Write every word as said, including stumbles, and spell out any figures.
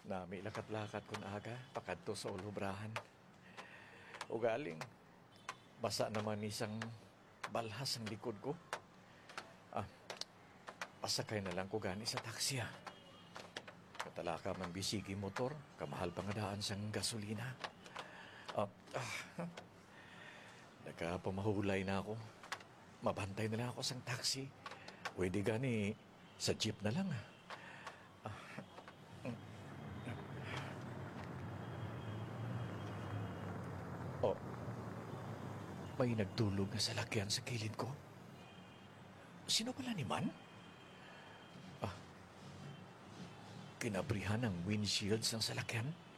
Na may lakat-lakat kun aga, pakadto sa ulubrahan. Ugaling, basa naman isang balhas ang likod ko. Ah, pasakay na lang ko gani sa taksi ah. Katalaka man bisigi motor, kamahal pa nga daan sang gasolina. Ah, ah, Nagkapamahulay na ako. Mabantay na lang ako sang taxi. Pwede gani sa jeep na lang ah. Oh, may nagdulog na salakyan sa kilid ko. Sino pala ni Man? Ah, kinabrihan ang windshield ng salakyan?